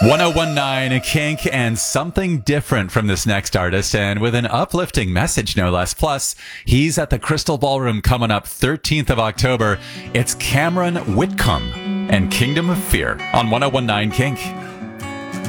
1019 Kink, and something different from this next artist, and with an uplifting message, no less. Plus, he's at the Crystal Ballroom coming up 13th of October. It's Cameron Whitcomb and Kingdom of Fear on 1019 Kink.